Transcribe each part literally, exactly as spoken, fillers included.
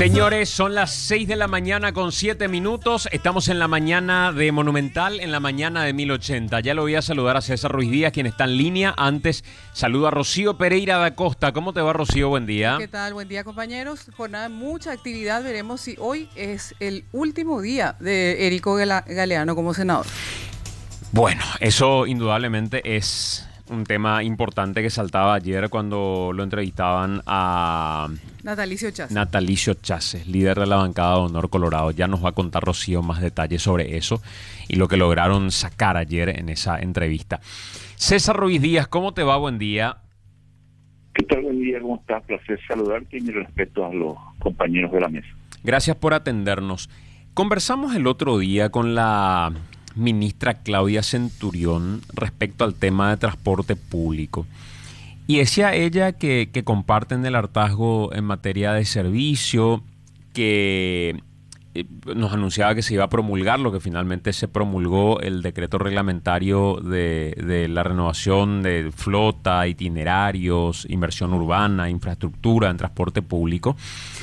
Señores, son las seis de la mañana con siete minutos. Estamos en la mañana de Monumental, en la mañana de mil ochenta. Ya lo voy a saludar a César Ruiz Díaz, quien está en línea. Antes, saludo a Rocío Pereira da Costa. ¿Cómo te va, Rocío? Buen día. ¿Qué tal? Buen día, compañeros. Jornada de mucha actividad. Veremos si hoy es el último día de Érico Galeano como senador. Bueno, eso indudablemente es un tema importante que saltaba ayer cuando lo entrevistaban a Natalicio Chaces. Natalicio Chaces, líder de la bancada de Honor Colorado. Ya nos va a contar Rocío más detalles sobre eso y lo que lograron sacar ayer en esa entrevista. César Ruiz Díaz, ¿cómo te va? Buen día. ¿Qué tal? Buen día, ¿cómo estás? Placer saludarte y mi respeto a los compañeros de la mesa. Gracias por atendernos. Conversamos el otro día con la ministra Claudia Centurión respecto al tema de transporte público. Y decía ella que, que comparten el hartazgo en materia de servicio, que eh, nos anunciaba que se iba a promulgar, lo que finalmente se promulgó, el decreto reglamentario de, de la renovación de flota, itinerarios, inversión urbana, infraestructura en transporte público.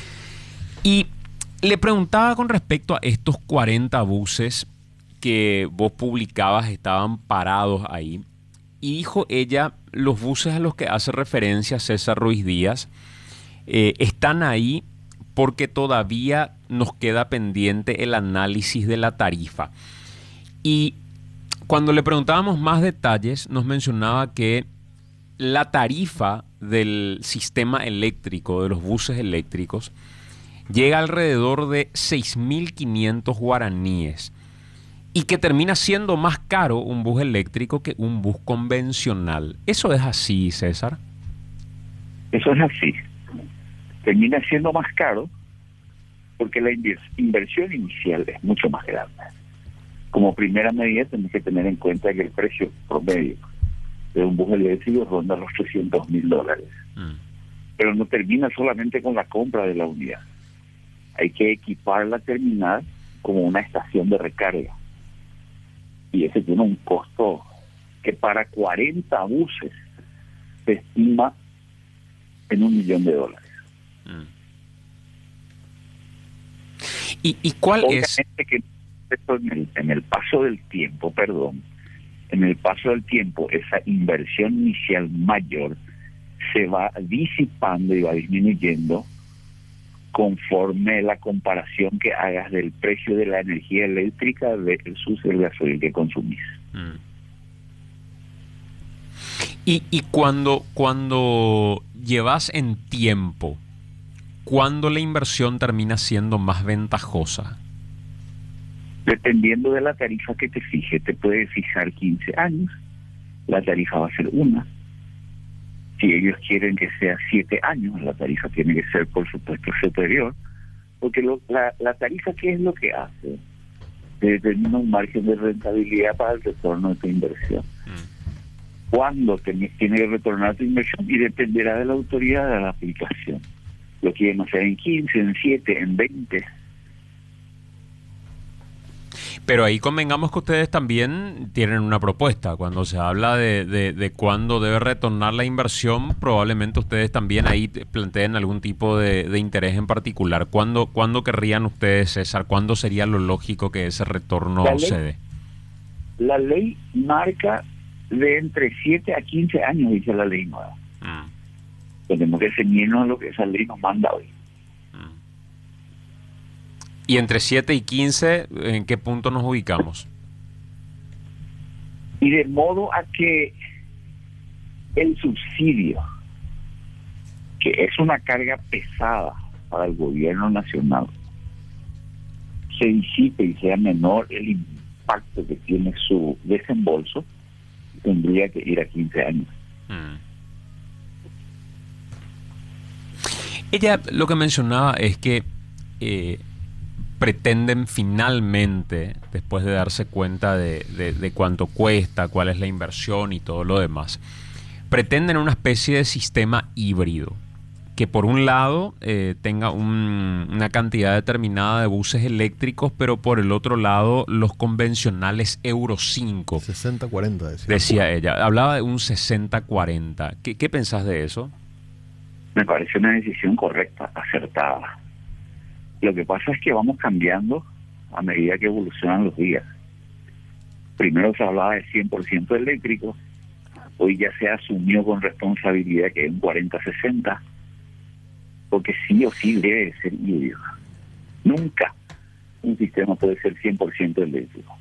Y le preguntaba con respecto a estos cuarenta buses que vos publicabas estaban parados ahí. Y dijo ella, los buses a los que hace referencia César Ruiz Díaz eh, están ahí porque todavía nos queda pendiente el análisis de la tarifa. Y cuando le preguntábamos más detalles, nos mencionaba que la tarifa del sistema eléctrico, de los buses eléctricos, llega alrededor de seis mil quinientos guaraníes. Y que termina siendo más caro un bus eléctrico que un bus convencional. ¿Eso es así, César? Eso es así. Termina siendo más caro porque la inversión inicial es mucho más grande. Como primera medida tenemos que tener en cuenta que el precio promedio de un bus eléctrico ronda los trescientos mil dólares. Mm. Pero no termina solamente con la compra de la unidad. Hay que equipar la terminal como una estación de recarga. Y ese tiene un costo que para cuarenta buses se estima en un millón de dólares. Mm. ¿Y, y cuál Obviamente es? Que en el, en el paso del tiempo, perdón, en el paso del tiempo, esa inversión inicial mayor se va disipando y va disminuyendo conforme la comparación que hagas del precio de la energía eléctrica versus el gasoil que consumís. Mm. Y, y cuando, cuando llevas en tiempo, ¿cuándo la inversión termina siendo más ventajosa? Dependiendo de la tarifa que te fije, te puede fijar quince años, la tarifa va a ser una. Si ellos quieren que sea siete años, la tarifa tiene que ser, por supuesto, superior, porque lo, la, la tarifa, ¿qué es lo que hace? Te determina un margen de rentabilidad para el retorno de tu inversión. Mm. ¿Cuándo te, tiene que retornar tu inversión? Y dependerá de la autoridad de la aplicación. Lo quieren hacer en quince, en siete, en veinte. Pero ahí convengamos que ustedes también tienen una propuesta. Cuando se habla de, de, de cuándo debe retornar la inversión, probablemente ustedes también ahí planteen algún tipo de, de interés en particular. ¿Cuándo, ¿Cuándo querrían ustedes, César? ¿Cuándo sería lo lógico que ese retorno la ley, se dé? La ley marca de entre siete a quince años, dice la ley nueva. Mm. Tenemos que ceñirnos a lo que esa ley nos manda hoy. Y entre siete y quince, ¿en qué punto nos ubicamos? Y de modo a que el subsidio, que es una carga pesada para el gobierno nacional, se disipe y sea menor el impacto que tiene su desembolso, tendría que ir a quince años. Hmm. Ella lo que mencionaba es que eh, pretenden finalmente, después de darse cuenta de, de, de cuánto cuesta, cuál es la inversión y todo lo demás, pretenden una especie de sistema híbrido, que por un lado eh, tenga un, una cantidad determinada de buses eléctricos, pero por el otro lado los convencionales Euro cinco. sesenta cuarenta decía. Decía ella, hablaba de un sesenta cuarenta. ¿Qué, qué pensás de eso? Me parece una decisión correcta, acertada. Lo que pasa es que vamos cambiando a medida que evolucionan los días. Primero se hablaba de cien por ciento eléctrico, hoy ya se asumió con responsabilidad que es un cuarenta sesenta, porque sí o sí debe ser híbrido. Nunca un sistema puede ser cien por ciento eléctrico.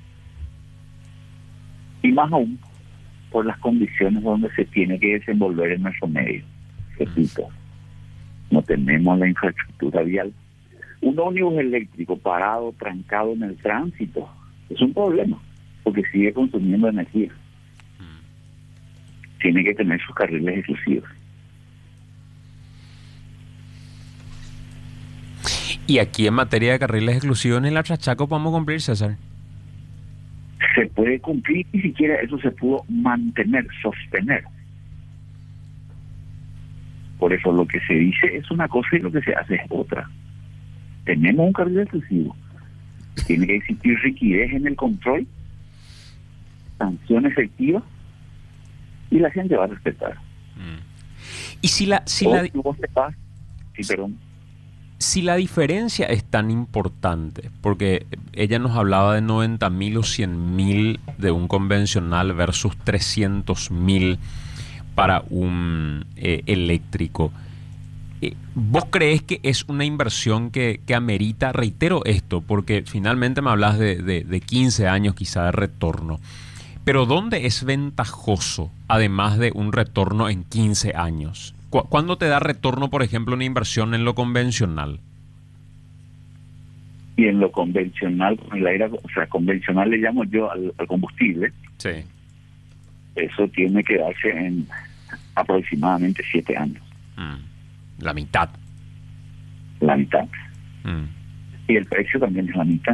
Y más aún por las condiciones donde se tiene que desenvolver en nuestro medio. Repito, no tenemos la infraestructura vial. Un ómnibus eléctrico parado, trancado en el tránsito, es un problema, porque sigue consumiendo energía. Tiene que tener sus carriles exclusivos. Y aquí en materia de carriles exclusivos en la Chachaco podemos cumplir, César. Se puede cumplir, ni siquiera eso se pudo mantener, sostener. Por eso lo que se dice es una cosa y lo que se hace es otra. Tenemos un carril exclusivo. Tiene que existir rigidez en el control, sanción efectiva, y la gente va a respetar. Y si la... Si o la... si vos te vas, sí, perdón. Si la diferencia es tan importante, porque ella nos hablaba de noventa mil o cien mil de un convencional versus trescientos mil para un eh, eléctrico, eh, ¿vos crees que es una inversión que, que amerita? Reitero esto, porque finalmente me hablas de, de, de quince años quizá de retorno, pero ¿dónde es ventajoso, además de un retorno en quince años? ¿Cuándo te da retorno, por ejemplo, una inversión en lo convencional? Y en lo convencional, con el aire, o sea, convencional le llamo yo al, al combustible. Sí. Eso tiene que darse en aproximadamente siete años. Mm. La mitad. La mitad. Mm. Y el precio también es la mitad.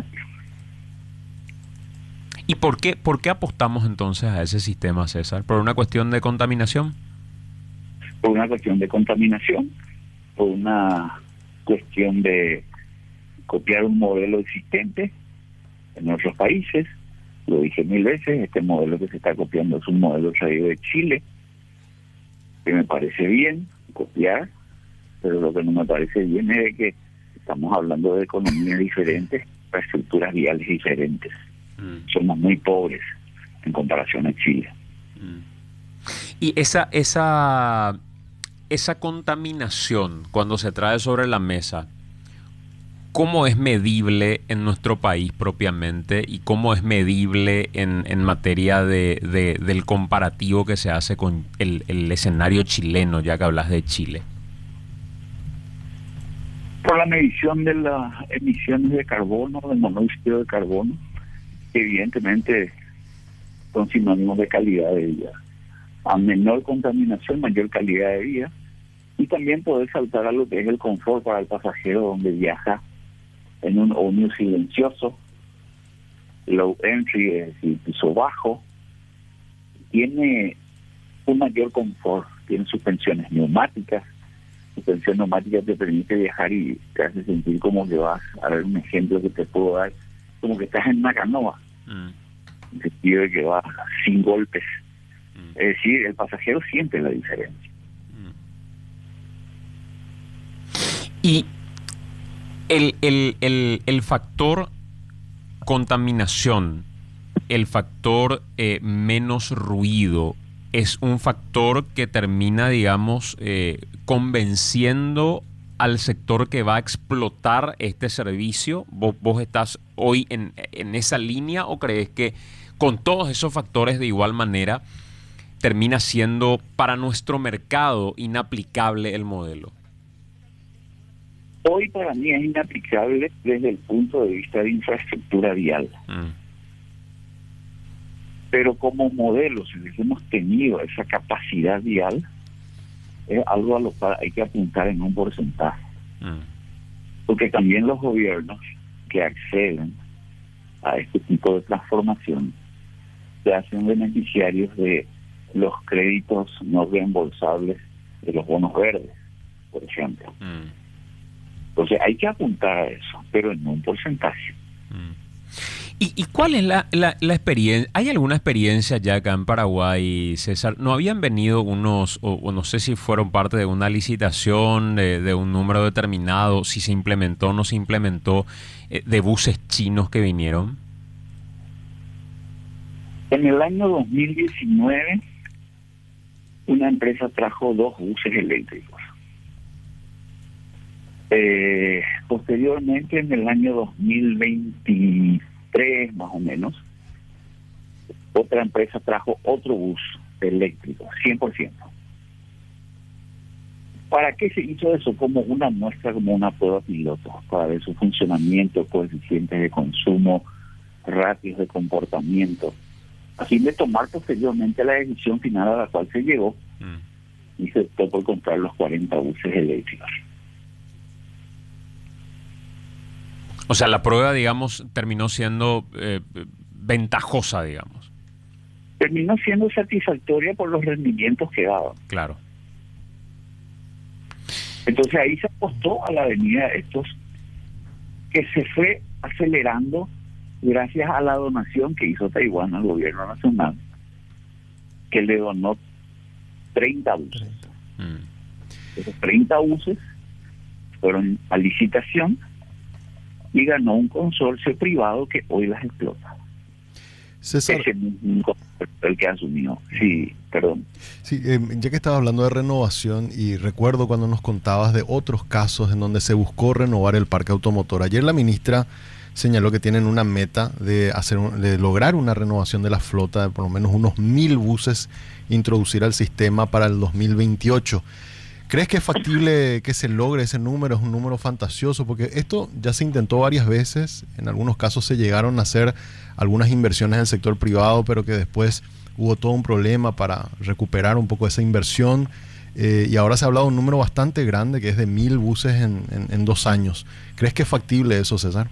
¿Y por qué, por qué apostamos entonces a ese sistema, César? ¿Por una cuestión de contaminación? Por una cuestión de contaminación, por una cuestión de copiar un modelo existente en otros países. Lo dije mil veces, este modelo que se está copiando es un modelo traído de Chile, que me parece bien copiar, pero lo que no me parece bien es de que estamos hablando de economías diferentes, infraestructuras viales diferentes. Mm. Somos muy pobres en comparación a Chile. Mm. Y esa, esa, esa contaminación, cuando se trae sobre la mesa, ¿cómo es medible en nuestro país propiamente y cómo es medible en, en materia de, de, del comparativo que se hace con el, el escenario chileno, ya que hablas de Chile? Por la medición de las emisiones de carbono, del monóxido de carbono, que evidentemente son sinónimos de calidad de vida. A menor contaminación, mayor calidad de vida, y también poder saltar a lo que es el confort para el pasajero, donde viaja en un ómnibus silencioso, low entry, es decir, piso bajo, tiene un mayor confort, tiene suspensiones neumáticas. Suspensión neumática te permite viajar y te hace sentir como que vas, a ver un ejemplo que te puedo dar, como que estás en una canoa, mm. en el sentido de que vas sin golpes. Es decir, el pasajero siente la diferencia. Y el, el, el, el factor contaminación, el factor eh, menos ruido, es un factor que termina, digamos, eh, convenciendo al sector que va a explotar este servicio. ¿Vos, vos estás hoy en, en esa línea o crees que con todos esos factores de igual manera termina siendo para nuestro mercado inaplicable el modelo? Hoy para mí es inaplicable desde el punto de vista de infraestructura vial. Mm. Pero como modelo, si hubiésemos tenido esa capacidad vial, es algo a lo cual hay que apuntar en un porcentaje. Mm. Porque también los gobiernos que acceden a este tipo de transformación se hacen beneficiarios de los créditos no reembolsables de los bonos verdes, por ejemplo. Mm. Entonces hay que apuntar a eso, pero en un porcentaje. Mm. ¿Y, y cuál es la, la, la experiencia? ¿Hay alguna experiencia ya acá en Paraguay, César? ¿No habían venido unos, o, o no sé si fueron parte de una licitación de, de un número determinado, si se implementó o no se implementó, eh, de buses chinos que vinieron? En el año dos mil diecinueve, una empresa trajo dos buses eléctricos. Eh, posteriormente, en el año dos mil veintitrés, más o menos, otra empresa trajo otro bus eléctrico, cien por ciento. ¿Para qué se hizo eso? Como una muestra, como una prueba piloto, para ver su funcionamiento, coeficientes de consumo, ratios de comportamiento, a fin de tomar posteriormente la decisión final a la cual se llegó mm. y se optó por comprar los cuarenta buses eléctricos. O sea, la prueba, digamos, terminó siendo eh, ventajosa, digamos. Terminó siendo satisfactoria por los rendimientos que daban. Claro. Entonces ahí se apostó a la venida de estos, que se fue acelerando gracias a la donación que hizo Taiwán al gobierno nacional, que le donó treinta buses. Mm. Esos treinta buses fueron a licitación y ganó un consorcio privado que hoy las explota. César, ese mismo el que asumió. Sí, perdón. Sí, eh, ya que estabas hablando de renovación, y recuerdo cuando nos contabas de otros casos en donde se buscó renovar el parque automotor. Ayer la ministra señaló que tienen una meta de hacer un, de lograr una renovación de la flota de por lo menos unos mil buses, introducir al sistema para el dos mil veintiocho. ¿Crees que es factible que se logre ese número? ¿Es un número fantasioso? Porque esto ya se intentó varias veces. En algunos casos se llegaron a hacer algunas inversiones en el sector privado, pero que después hubo todo un problema para recuperar un poco esa inversión. Eh, y ahora se ha hablado de un número bastante grande, que es de mil buses en, en, en dos años. ¿Crees que es factible eso, César?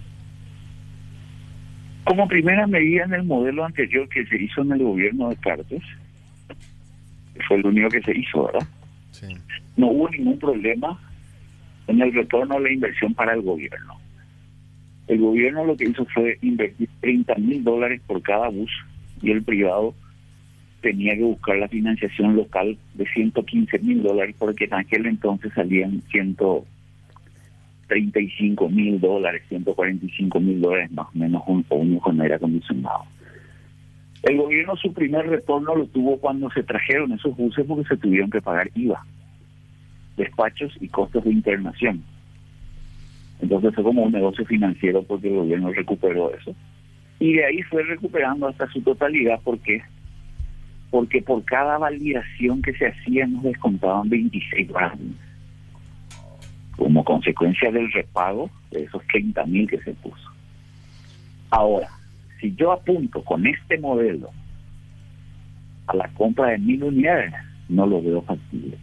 Como primera medida en el modelo anterior que se hizo en el gobierno de Cartes, fue el único que se hizo, ¿verdad? Sí. No hubo ningún problema en el retorno a la inversión para el gobierno. El gobierno lo que hizo fue invertir treinta mil dólares por cada bus y el privado tenía que buscar la financiación local de ciento quince mil dólares porque en aquel entonces salían ciento treinta y cinco mil dólares, ciento cuarenta y cinco mil dólares más o menos un, un con aire acondicionado. El gobierno su primer retorno lo tuvo cuando se trajeron esos buses porque se tuvieron que pagar I V A, despachos y costos de internación. Entonces fue como un negocio financiero porque el gobierno recuperó eso. Y de ahí fue recuperando hasta su totalidad. ¿Por qué? Porque por cada validación que se hacía nos descontaban veintiséis dólares como consecuencia del repago de esos treinta mil que se puso. Ahora, si yo apunto con este modelo a la compra de mil unidades, no lo veo factible.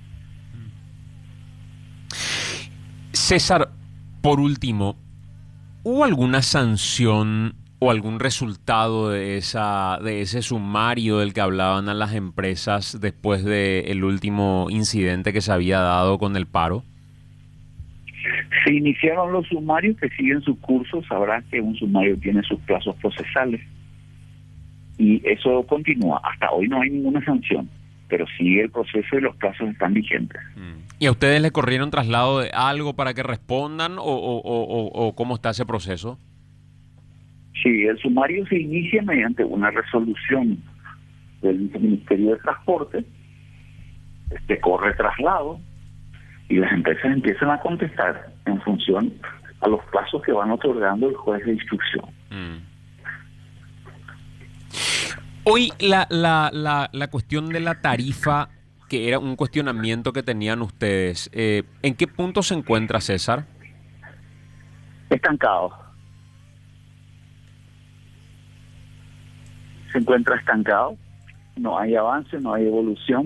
César, por último, ¿hubo alguna sanción o algún resultado de esa de ese sumario del que hablaban a las empresas después del último incidente que se había dado con el paro? Se iniciaron los sumarios que siguen su curso. Sabrás que un sumario tiene sus plazos procesales y eso continúa. Hasta hoy no hay ninguna sanción, pero sigue el proceso y los plazos están vigentes. ¿Y a ustedes les corrieron traslado de algo para que respondan o, o, o, o cómo está ese proceso? Sí, el sumario se inicia mediante una resolución del Ministerio de Transporte, este corre traslado y las empresas empiezan a contestar en función a los plazos que van otorgando el juez de instrucción. Mm. Hoy la, la, la, la cuestión de la tarifa, que era un cuestionamiento que tenían ustedes, eh, ¿en qué punto se encuentra, César? Estancado. Se encuentra estancado, no hay avance, no hay evolución,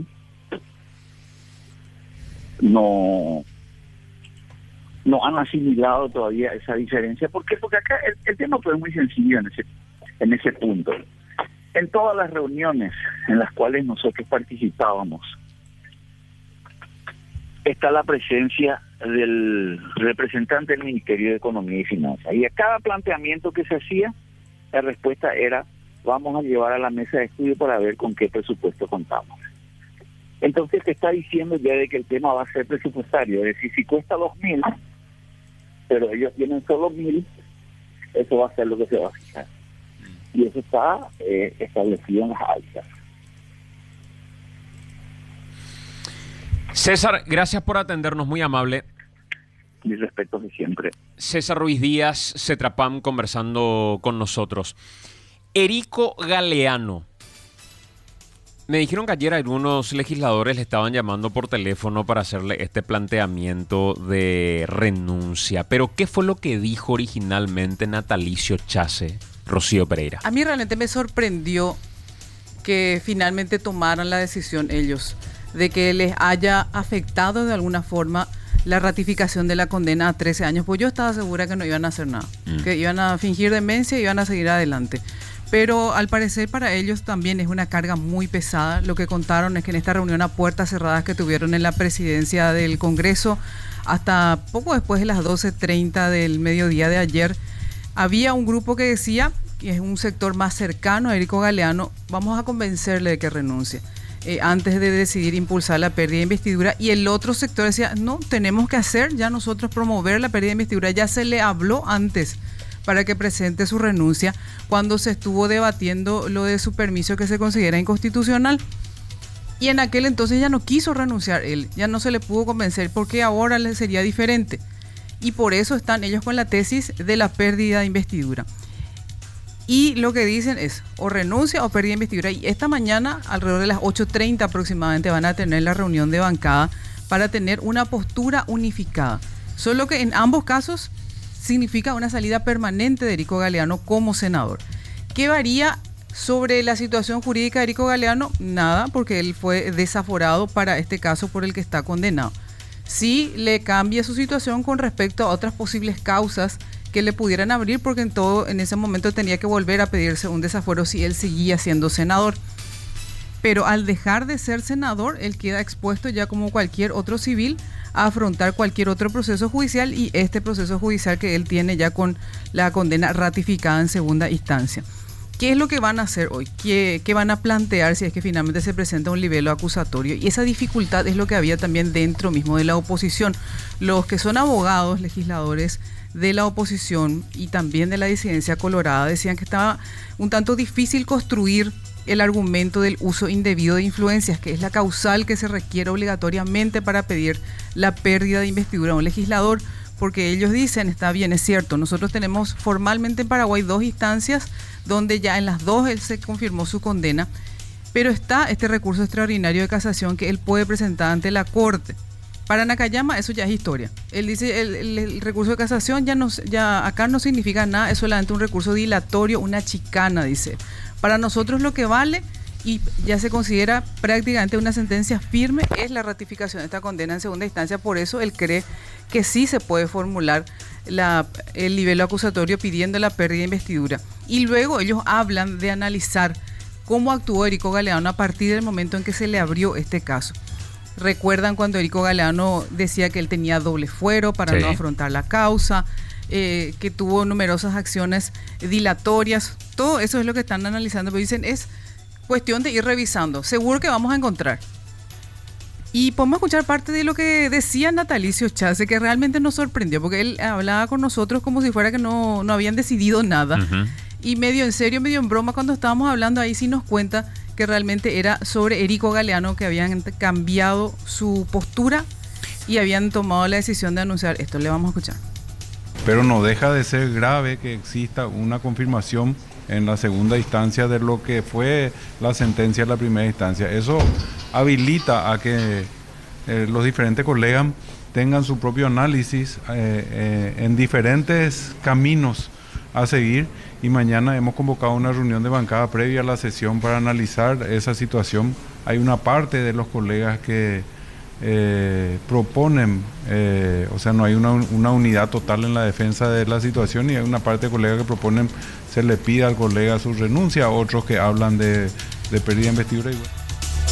no no han asimilado todavía esa diferencia. ¿Por qué? Porque acá el, el tema fue muy sencillo en ese, en ese punto. En todas las reuniones en las cuales nosotros participábamos, está la presencia del representante del Ministerio de Economía y Finanzas. Y a cada planteamiento que se hacía, La respuesta era, vamos a llevar a la mesa de estudio para ver con qué presupuesto contamos. Entonces te está diciendo ya de que el tema va a ser presupuestario, es decir, si cuesta dos mil, pero ellos tienen solo mil, eso va a ser lo que se va a fijar. Y eso está eh, establecido en las alzas. César, gracias por atendernos, muy amable. Mis respetos de siempre. César Ruiz Díaz, Cetrapam, conversando con nosotros. Erico Galeano. Me dijeron que ayer algunos legisladores le estaban llamando por teléfono para hacerle este planteamiento de renuncia. Pero, ¿qué fue lo que dijo originalmente Natalicio Chase, Rocío Pereira? A mí realmente me sorprendió que finalmente tomaran la decisión ellos de que les haya afectado de alguna forma la ratificación de la condena a trece años. Pues yo estaba segura que no iban a hacer nada, mm. que iban a fingir demencia y iban a seguir adelante. Pero al parecer para ellos también es una carga muy pesada. Lo que contaron es que en esta reunión a puertas cerradas que tuvieron en la presidencia del Congreso, hasta poco después de las doce treinta del mediodía de ayer, había un grupo que decía, que es un sector más cercano a Erico Galeano, vamos a convencerle de que renuncie eh, antes de decidir impulsar la pérdida de investidura. Y el otro sector decía, no, tenemos que hacer ya nosotros promover la pérdida de investidura. Ya se le habló antes para que presente su renuncia cuando se estuvo debatiendo lo de su permiso que se considera inconstitucional. Y en aquel entonces ya no quiso renunciar él, ya no se le pudo convencer porque ahora le sería diferente. Y por eso están ellos con la tesis de la pérdida de investidura. Y lo que dicen es o renuncia o pérdida de investidura. Y esta mañana, alrededor de las ocho treinta aproximadamente, van a tener la reunión de bancada para tener una postura unificada. Solo que en ambos casos significa una salida permanente de Erico Galeano como senador. ¿Qué varía sobre la situación jurídica de Erico Galeano? Nada, porque él fue desaforado para este caso por el que está condenado. Sí le cambia su situación con respecto a otras posibles causas que le pudieran abrir, porque en todo en ese momento tenía que volver a pedirse un desafuero si él seguía siendo senador. Pero al dejar de ser senador, él queda expuesto ya como cualquier otro civil a afrontar cualquier otro proceso judicial, y este proceso judicial que él tiene ya con la condena ratificada en segunda instancia. ¿Qué es lo que van a hacer hoy? ¿Qué, qué van a plantear si es que finalmente se presenta un libelo acusatorio? Y esa dificultad es lo que había también dentro mismo de la oposición. Los que son abogados, legisladores de la oposición y también de la disidencia colorada decían que estaba un tanto difícil construir el argumento del uso indebido de influencias, que es la causal que se requiere obligatoriamente para pedir la pérdida de investidura a un legislador, porque ellos dicen, está bien, es cierto, nosotros tenemos formalmente en Paraguay dos instancias donde ya en las dos él se confirmó su condena, pero está este recurso extraordinario de casación que él puede presentar ante la Corte. Para Nakayama eso ya es historia. Él dice el, el, el recurso de casación ya, no, ya acá no significa nada, es solamente un recurso dilatorio, una chicana, dice. Para nosotros lo que vale, y ya se considera prácticamente una sentencia firme, es la ratificación de esta condena en segunda instancia. Por eso él cree que sí se puede formular la, el libelo acusatorio pidiendo la pérdida de investidura. Y luego ellos hablan de analizar cómo actuó Erico Galeano a partir del momento en que se le abrió este caso. Recuerdan cuando Erico Galeano decía que él tenía doble fuero para sí. no afrontar la causa, eh, que tuvo numerosas acciones dilatorias. Todo eso es lo que están analizando, pero dicen es cuestión de ir revisando. Seguro que vamos a encontrar. Y podemos escuchar parte de lo que decía Natalicio Chase, que realmente nos sorprendió, porque él hablaba con nosotros como si fuera que no, no habían decidido nada. Uh-huh. Y medio en serio, medio en broma, cuando estábamos hablando ahí sí nos cuenta que realmente era sobre Erico Galeano, que habían cambiado su postura y habían tomado la decisión de anunciar esto. Le vamos a escuchar. Pero no deja de ser grave que exista una confirmación en la segunda instancia de lo que fue la sentencia en la primera instancia. Eso habilita a que eh, los diferentes colegas tengan su propio análisis eh, eh, en diferentes caminos a seguir, y mañana hemos convocado una reunión de bancada previa a la sesión para analizar esa situación. Hay una parte de los colegas que eh, proponen, eh, o sea, no hay una, una unidad total en la defensa de la situación, y hay una parte de colegas que proponen se le pida al colega su renuncia, otros que hablan de, de pérdida de investidura.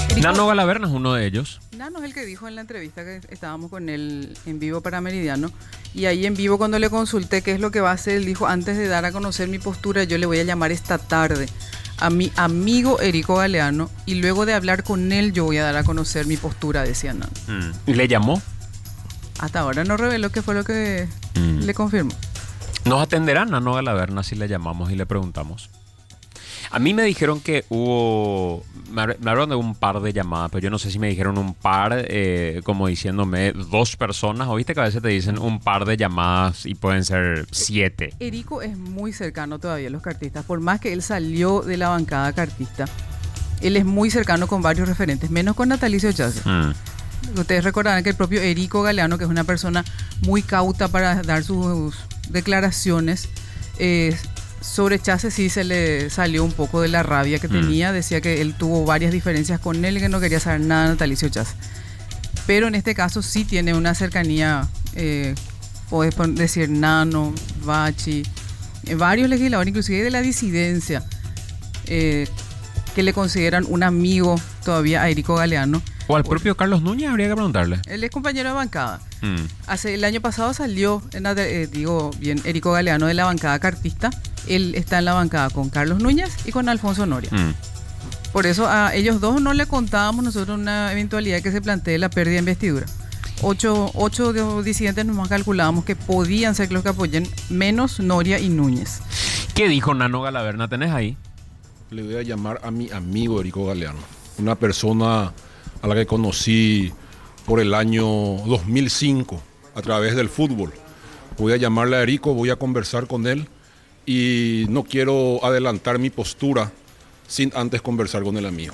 Erico, Nano Galaverna es uno de ellos. Nano es el que dijo en la entrevista que estábamos con él en vivo para Meridiano. Y ahí en vivo cuando le consulté qué es lo que va a hacer, él dijo, antes de dar a conocer mi postura, yo le voy a llamar esta tarde a mi amigo Erico Galeano y luego de hablar con él yo voy a dar a conocer mi postura, decía Nano. Mm. ¿Y le llamó? Hasta ahora no reveló qué fue lo que mm. le confirmó. ¿Nos atenderá Nano Galaverna si le llamamos y le preguntamos? A mí me dijeron que hubo, me hablaron de un par de llamadas, pero yo no sé si me dijeron un par, eh, como diciéndome dos personas, o viste que a veces te dicen un par de llamadas y pueden ser siete. Erico es muy cercano todavía a los cartistas, por más que él salió de la bancada cartista, él es muy cercano con varios referentes, menos con Natalicio Chase. Mm. Ustedes recordarán que el propio Erico Galeano, que es una persona muy cauta para dar sus declaraciones, eh, sobre Chase sí se le salió un poco de la rabia que tenía, mm. decía que él tuvo varias diferencias con él y que no quería saber nada de Natalicio Chase. Pero en este caso sí tiene una cercanía, eh, podés decir Nano, Bachi, eh, varios legisladores, inclusive de la disidencia, eh, que le consideran un amigo todavía a Erico Galeano. O al propio Carlos Núñez habría que preguntarle. Él es compañero de bancada. Mm. Hace, el año pasado salió, en la, eh, digo bien, Erico Galeano de la bancada cartista. Él está en la bancada con Carlos Núñez y con Alfonso Noria. Mm. Por eso a ellos dos no le contábamos nosotros una eventualidad que se plantee la pérdida de investidura. Ocho, ocho disidentes nomás calculábamos que podían ser los que apoyen, menos Noria y Núñez. ¿Qué dijo Nano Galaverna? ¿Tenés ahí? Le voy a llamar a mi amigo Erico Galeano, una persona a la que conocí por el año dos mil cinco a través del fútbol. Voy a llamarle a Erico, voy a conversar con él y no quiero adelantar mi postura sin antes conversar con el amigo.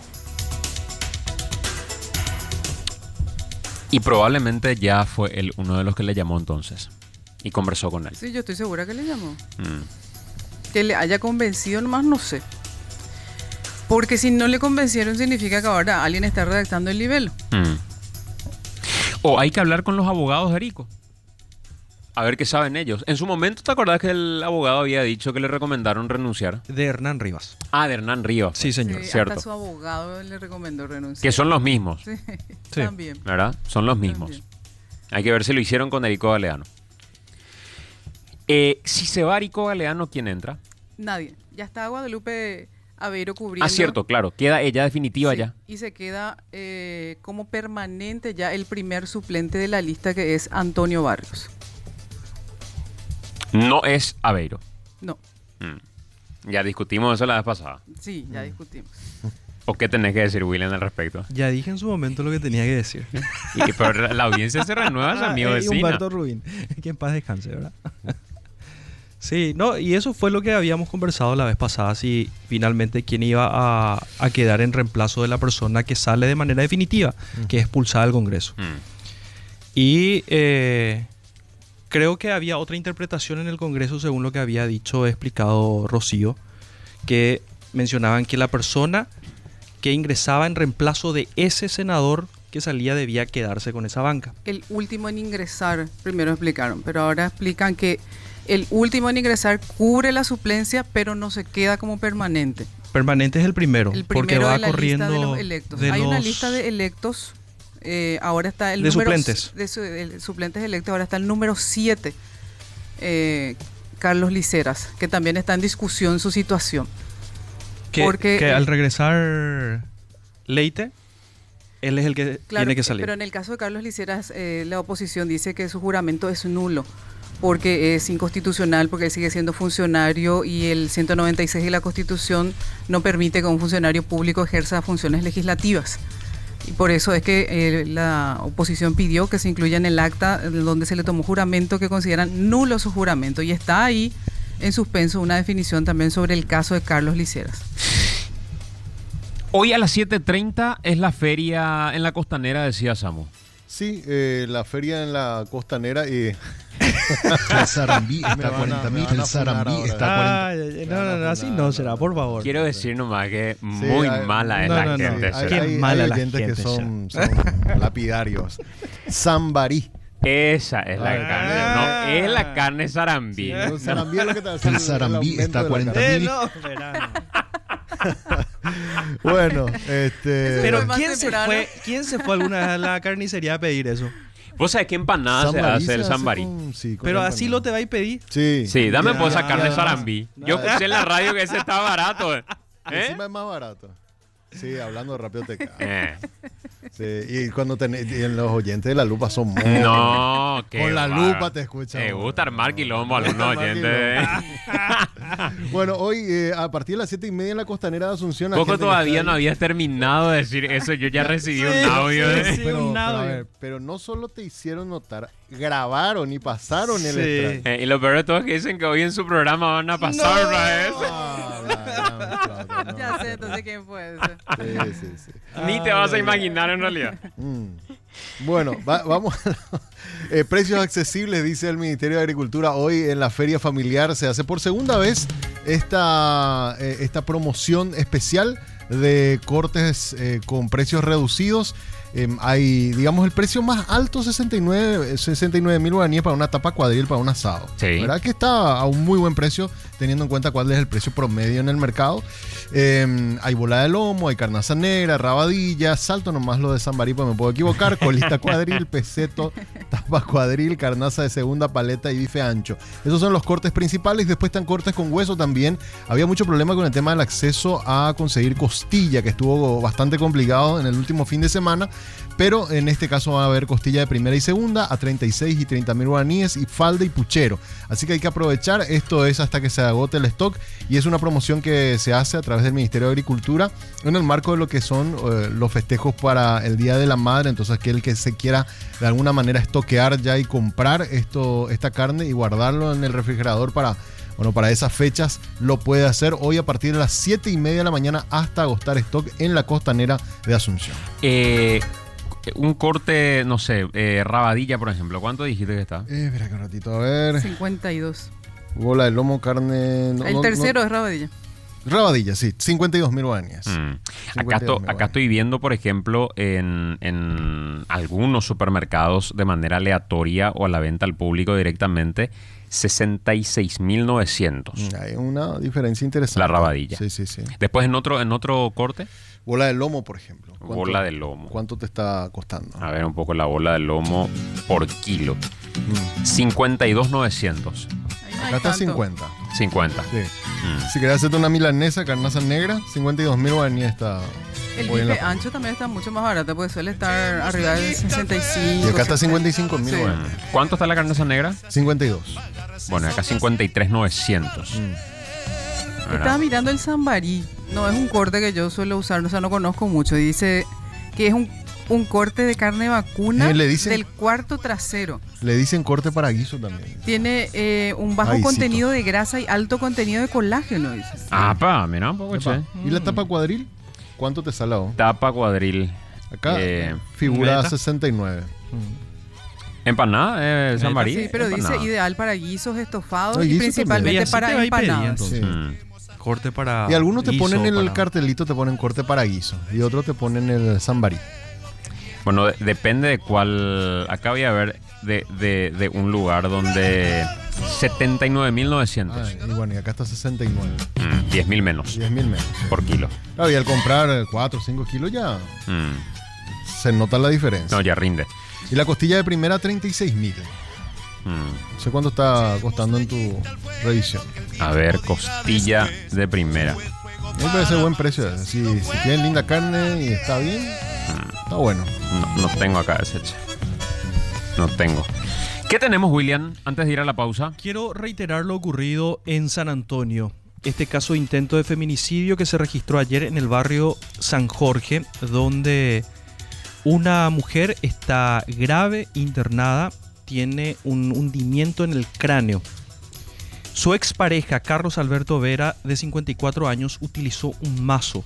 Y probablemente ya fue él uno de los que le llamó entonces y conversó con él. Sí, yo estoy segura que le llamó. Mm. Que le haya convencido nomás, no sé. Porque si no le convencieron significa que ahora alguien está redactando el libelo. Mm. O hay que hablar con los abogados de Erico. A ver qué saben ellos. En su momento, ¿te acordás que el abogado había dicho que le recomendaron renunciar? De Hernán Rivas. Ah, de Hernán Rivas. Sí, señor. Sí, cierto. Hasta su abogado le recomendó renunciar. Que son los mismos. Sí, sí. También. ¿Verdad? Son los mismos. También. Hay que ver si lo hicieron con Erico Galeano. Eh, si se va Erico Galeano, ¿quién entra? Nadie. Ya está Guadalupe Aveiro cubriendo. Ah, cierto, claro. Queda ella definitiva sí, ya. Y se queda eh, como permanente ya el primer suplente de la lista, que es Antonio Barrios. No es Aveiro. No. Mm. Ya discutimos eso la vez pasada. Sí, ya mm. discutimos. ¿O qué tenés que decir, William, al respecto? Ya dije en su momento lo que tenía que decir. Y, pero la audiencia se renueva, su amigo ah, vecino. Humberto Rubín, que en paz descanse, ¿verdad? Sí, no, y eso fue lo que habíamos conversado la vez pasada, si finalmente quién iba a, a quedar en reemplazo de la persona que sale de manera definitiva, mm. que es expulsada del Congreso. Mm. Y eh, creo que había otra interpretación en el Congreso según lo que había dicho, explicado Rocío, que mencionaban que la persona que ingresaba en reemplazo de ese senador que salía debía quedarse con esa banca. El último en ingresar, primero explicaron, pero ahora explican que el último en ingresar cubre la suplencia, pero no se queda como permanente. Permanente es el primero, el porque primero va de la corriendo lista de los electos. de Hay los... una lista de electos, eh, ahora está el de número... suplentes. De su, el, suplentes electos, ahora está el número siete, eh, Carlos Liceras, que también está en discusión su situación. Que, porque, que eh, al regresar Leite, él es el que claro, tiene que salir. Pero en el caso de Carlos Liceras, eh, la oposición dice que su juramento es nulo, porque es inconstitucional, porque él sigue siendo funcionario y el ciento noventa y seis de la Constitución no permite que un funcionario público ejerza funciones legislativas. Y por eso es que eh, la oposición pidió que se incluya en el acta donde se le tomó juramento, que consideran nulo su juramento. Y está ahí en suspenso una definición también sobre el caso de Carlos Liceras. Hoy a las siete treinta es la feria en la Costanera, decía Samu. Sí, eh, la feria en la Costanera y... El Sarandí está a cuarenta mil, el Sarandí está a cuarenta mil. No, no, no, así no será, por favor. Quiero decir nomás que muy sí, hay, mala es no, la no, gente. No, hay, Qué hay, mala hay la oyentes gente que son, son lapidarios. Sambarí. Esa es la ah, carne, no, es la carne Sarandí. Sí, el Sarandí es lo que te hace el Sarandí está a cuarenta mil. Eh, no, Bueno, este... Pero fue más ¿quién se, temprano. fue, ¿quién se fue alguna vez a la carnicería a pedir eso? ¿Vos sabés qué empanada se Sambarí hace el hace sambarí? con- sí, con Pero la así empanada. lo te va a pedir. Sí. Sí, dame Ya, pues esa ya, carne ya. sarambí. Yo escuché en la radio que ese está barato. ¿Eh? Encima es más barato. Sí, hablando rápido te cae. Eh. Sí, y cuando tenés, y en los oyentes de la lupa son muy... No, que Con la va. lupa te escuchan. Me gusta armar quilombo a Me gusta algunos armar oyentes. Bueno, hoy eh, a partir de las siete y media en la costanera de Asunción... la Poco gente que todavía está no ahí- habías terminado de decir eso. Yo ya recibí Sí, un audio. sí, ¿eh? sí. Pero, un pero, a audio. ver, pero no solo te hicieron notar, grabaron y pasaron el Sí. extracto. Eh, y lo peor de todo es que dicen que hoy en su programa van a pasar otra vez. Ah, la gran flauta, no. Ya sé entonces quién fue ese. Sí, sí, sí. Ni te vas a imaginar en realidad. Mm. Bueno, va- vamos a eh, precios accesibles, dice el Ministerio de Agricultura. Hoy en la feria familiar se hace por segunda vez esta, eh, esta promoción especial de cortes eh, con precios reducidos. Eh, hay, digamos, el precio más alto, sesenta y nueve mil guaraníes para una tapa cuadril, para un asado. Sí. ¿Verdad? Que está a un muy buen precio, teniendo en cuenta cuál es el precio promedio en el mercado. Eh, hay bola de lomo, hay carnaza negra, rabadilla, salto nomás lo de Sambarí, pues me puedo equivocar, colita cuadril, peseto, tapa cuadril, carnaza de segunda, paleta y bife ancho. Esos son los cortes principales. Después están cortes con hueso también. Había mucho problema con el tema del acceso a conseguir costilla, que estuvo bastante complicado en el último fin de semana. Pero en este caso va a haber costilla de primera y segunda a treinta y seis y treinta mil guaraníes y falda y puchero. Así que hay que aprovechar. Esto es hasta que se agote el stock y es una promoción que se hace a través del Ministerio de Agricultura en el marco de lo que son eh, los festejos para el Día de la Madre. Entonces aquel que se quiera de alguna manera estoquear ya y comprar esto, esta carne y guardarlo en el refrigerador para... Bueno, para esas fechas lo puede hacer hoy a partir de las siete y media de la mañana hasta agotar stock en la costanera de Asunción. Eh, un corte, no sé, eh, rabadilla, por ejemplo. ¿Cuánto dijiste que está? Eh, espera que un ratito, a ver. cincuenta y dos. Bola de lomo, carne... no- El no- tercero no- es rabadilla. Rabadilla, sí. cincuenta y dos mil guaraníes. Mm. cincuenta Acá, y esto- dos mil acá guaraníes. estoy viendo, por ejemplo, en, en algunos supermercados de manera aleatoria o a la venta al público directamente, sesenta y seis mil novecientos. Hay una diferencia interesante. La rabadilla. Sí, sí, sí. Después en otro, en otro corte, Bola de lomo, por ejemplo. ¿Cuánto- bola de lomo. ¿Cuánto te está costando? A ver un poco la bola de lomo por kilo. Mm. cincuenta y dos mil novecientos. Ahí no hay Acá está tanto. cincuenta. cincuenta. Sí. Mm. Si querés hacerte una milanesa, carnaza negra, cincuenta y dos mil guaraníes está... El hoy en la bife feria. ancho también está mucho más barato porque suele estar arriba del sesenta y cinco. Y acá está cincuenta y cinco mil Sí. guaraníes. ¿Cuánto está la carnaza negra? cincuenta y dos. Bueno, acá cincuenta y tres mil novecientos. Mm. Estaba mirando el sambarí. No es un corte que yo suelo usar, o sea, no conozco mucho. Dice que es un, un corte de carne vacuna Eh, le dicen- del cuarto trasero. Le dicen corte para guiso también. Tiene eh, un bajo Ay, sí, contenido de grasa y alto contenido de colágeno, dice. Ah, pa, mira un poco, Epa. che. ¿Y la tapa cuadril? ¿Cuánto te sale? vos? Tapa cuadril. Acá Eh, figura meta. sesenta y nueve. Empanada, eh, San María. Sí, pero dice empanada. ideal para guisos, estofados No, y guiso principalmente también. Y así para te va a pedir, empanadas. entonces. Sí. Mm. Corte para. Y algunos te guiso, ponen el para- cartelito, te ponen corte para guiso. Y otros te ponen el sambarí. Bueno, de- depende de cuál. Acá voy a ver de, de, de un lugar donde setenta y nueve mil novecientos. Ah, y bueno, y acá está sesenta y nueve. Mm, diez mil menos diez mil menos. por kilo. Claro, y al comprar cuatro o cinco kilos ya Mm. se nota la diferencia. No, ya rinde. Y la costilla de primera, treinta y seis mil. Mm. No sé cuánto está costando en tu revisión. A ver, costilla de primera. A mí me parece buen precio. ese. Si, si tienen linda carne y está bien, está bueno. No, no tengo acá ese, che. No tengo. ¿Qué tenemos, William, antes de ir a la pausa? Quiero reiterar lo ocurrido en San Antonio. Este caso de intento de feminicidio que se registró ayer en el barrio San Jorge, donde una mujer está grave, internada, tiene un hundimiento en el cráneo. Su expareja, Carlos Alberto Vera, de cincuenta y cuatro años, utilizó un mazo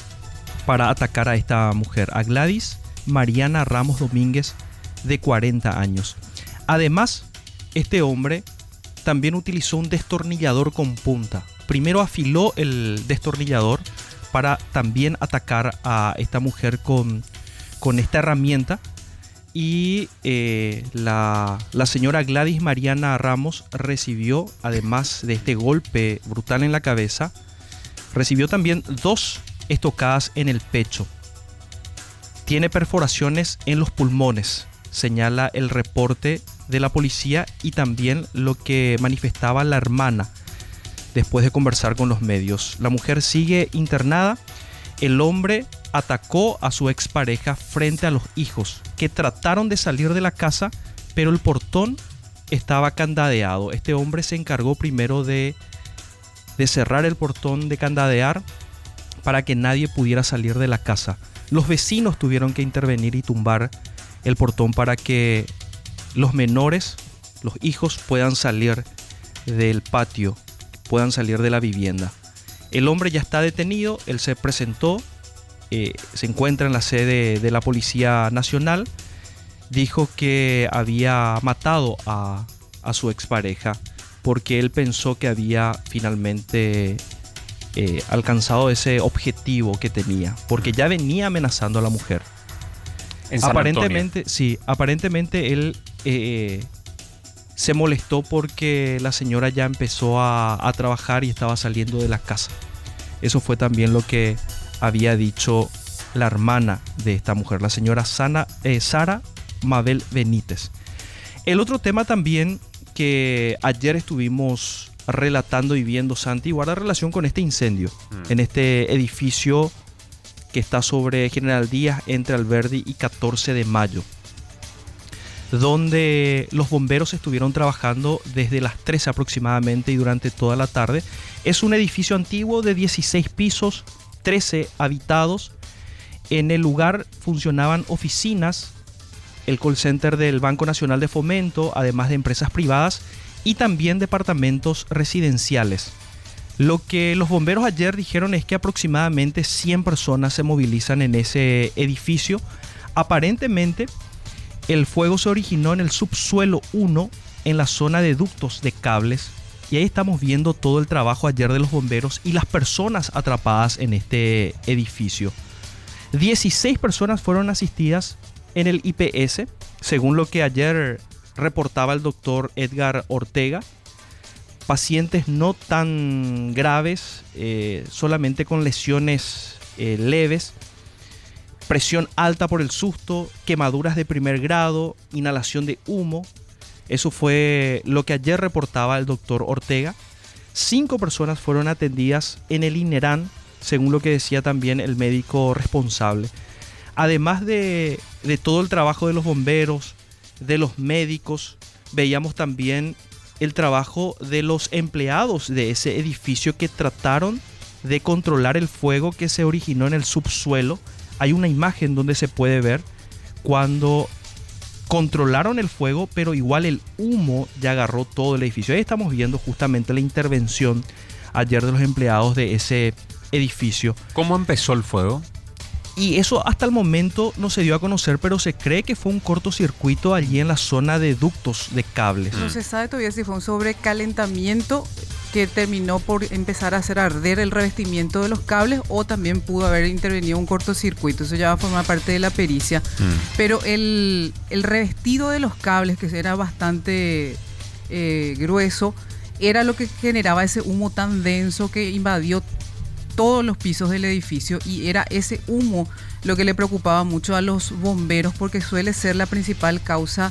para atacar a esta mujer, a Gladys Mariana Ramos Domínguez, de cuarenta años. Además, este hombre también utilizó un destornillador con punta. Primero afiló el destornillador para también atacar a esta mujer con, con esta herramienta. Y eh, la, la señora Gladys Mariana Ramos recibió, además de este golpe brutal en la cabeza, recibió también dos estocadas en el pecho. Tiene perforaciones en los pulmones, señala el reporte de la policía y también lo que manifestaba la hermana después de conversar con los medios. La mujer sigue internada. El hombre atacó a su expareja frente a los hijos, que trataron de salir de la casa, pero el portón estaba candadeado. Este hombre se encargó primero de, de cerrar el portón, de candadear, para que nadie pudiera salir de la casa. Los vecinos tuvieron que intervenir y tumbar el portón para que los menores, los hijos, puedan salir del patio, puedan salir de la vivienda. El hombre ya está detenido, él se presentó, eh, se encuentra en la sede de la Policía Nacional. Dijo que había matado a, a su expareja porque él pensó que había finalmente eh, alcanzado ese objetivo que tenía, porque ya venía amenazando a la mujer. En San aparentemente, Antonio. sí, aparentemente él eh, se molestó porque la señora ya empezó a, a trabajar y estaba saliendo de la casa. Eso fue también lo que había dicho la hermana de esta mujer, la señora Sana, eh, Sara Mabel Benítez. El otro tema también que ayer estuvimos relatando y viendo, Santi, guarda relación con este incendio mm. en este edificio que está sobre General Díaz entre Alberdi y catorce de mayo, donde los bomberos estuvieron trabajando desde las tres aproximadamente y durante toda la tarde. Es un edificio antiguo de dieciséis pisos, trece habitados. En el lugar funcionaban oficinas, el call center del Banco Nacional de Fomento, además de empresas privadas y también departamentos residenciales. Lo que los bomberos ayer dijeron es que aproximadamente cien personas se movilizan en ese edificio. Aparentemente, el fuego se originó en el subsuelo uno, en la zona de ductos de cables. Y ahí estamos viendo todo el trabajo ayer de los bomberos y las personas atrapadas en este edificio. dieciséis personas fueron asistidas en el I P S, según lo que ayer reportaba el doctor Edgar Ortega. Pacientes no tan graves, eh, solamente con lesiones eh, leves, presión alta por el susto, quemaduras de primer grado, inhalación de humo. Eso fue lo que ayer reportaba el doctor Ortega. Cinco personas fueron atendidas en el INERAN, según lo que decía también el médico responsable. Además de, de todo el trabajo de los bomberos, de los médicos, veíamos también el trabajo de los empleados de ese edificio que trataron de controlar el fuego que se originó en el subsuelo. Hay una imagen donde se puede ver cuando controlaron el fuego, pero igual el humo ya agarró todo el edificio. Ahí estamos viendo justamente la intervención ayer de los empleados de ese edificio. ¿Cómo empezó el fuego? Y eso hasta el momento no se dio a conocer, pero se cree que fue un cortocircuito allí en la zona de ductos de cables. No se sabe todavía si fue un sobrecalentamiento que terminó por empezar a hacer arder el revestimiento de los cables o también pudo haber intervenido un cortocircuito. Eso ya va a formar parte de la pericia. Mm. Pero el, el revestido de los cables, que era bastante eh, grueso, era lo que generaba ese humo tan denso que invadió todos los pisos del edificio, y era ese humo lo que le preocupaba mucho a los bomberos, porque suele ser la principal causa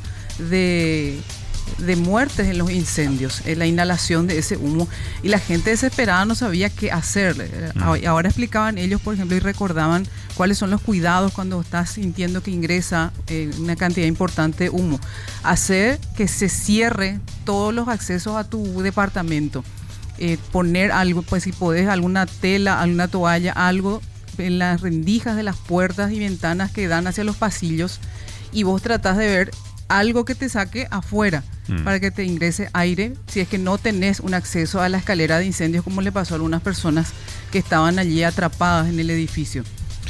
de, de muertes en los incendios, en la inhalación de ese humo, y la gente desesperada no sabía qué hacer. Mm. Ahora explicaban ellos, por ejemplo, y recordaban cuáles son los cuidados cuando estás sintiendo que ingresa eh, una cantidad importante de humo. Hacer que se cierre todos los accesos a tu departamento. Eh, poner algo, pues si podés, alguna tela, alguna toalla, algo en las rendijas de las puertas y ventanas que dan hacia los pasillos, y vos tratás de ver algo que te saque afuera mm. para que te ingrese aire, si es que no tenés un acceso a la escalera de incendios, como le pasó a algunas personas que estaban allí atrapadas en el edificio.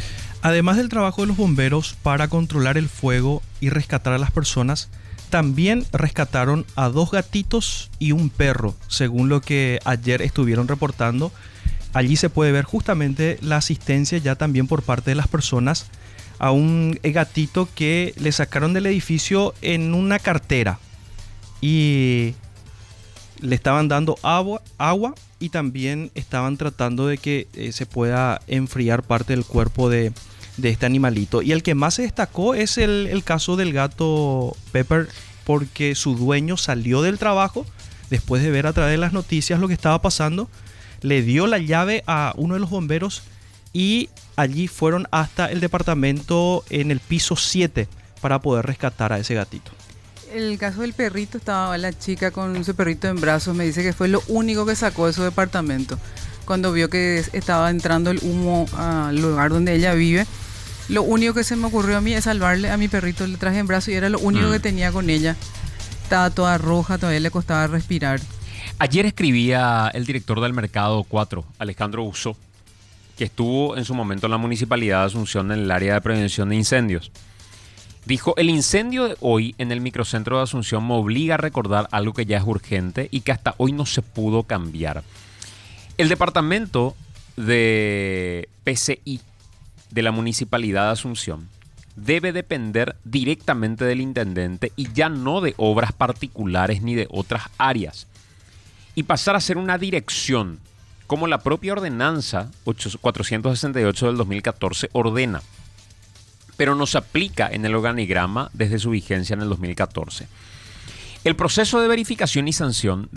Además del trabajo de los bomberos para controlar el fuego y rescatar a las personas, también rescataron a dos gatitos y un perro, según lo que ayer estuvieron reportando. Allí se puede ver justamente la asistencia ya también por parte de las personas a un gatito que le sacaron del edificio en una cartera. Y le estaban dando agua, agua y también estaban tratando de que eh, se pueda enfriar parte del cuerpo de, de este animalito. Y el que más se destacó es el, el caso del gato Pepper, porque su dueño salió del trabajo después de ver a través de las noticias lo que estaba pasando, le dio la llave a uno de los bomberos y allí fueron hasta el departamento en el piso siete para poder rescatar a ese gatito. El caso del perrito, estaba la chica con su perrito en brazos, me dice que fue lo único que sacó de su departamento. Cuando vio que estaba entrando el humo al lugar donde ella vive, lo único que se me ocurrió a mí es salvarle a mi perrito, le traje en brazos y era lo único mm. que tenía con ella. Estaba toda roja, todavía le costaba respirar. Ayer escribía el director del Mercado cuatro, Alejandro Uso, que estuvo en su momento en la Municipalidad de Asunción en el área de prevención de incendios. Dijo, el incendio de hoy en el microcentro de Asunción me obliga a recordar algo que ya es urgente y que hasta hoy no se pudo cambiar. El departamento de P C I de la Municipalidad de Asunción debe depender directamente del intendente y ya no de obras particulares ni de otras áreas. Y pasar a ser una dirección, como la propia ordenanza cuatrocientos sesenta y ocho del dos mil catorce ordena, pero no se aplica en el organigrama desde su vigencia en el dos mil catorce. El proceso de verificación y sanción